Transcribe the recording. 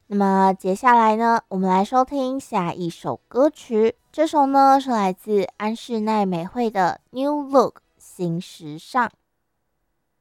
那么接下来呢，我们来收听下一首歌曲。这首呢是来自安室奈美惠的《New Look》新时尚。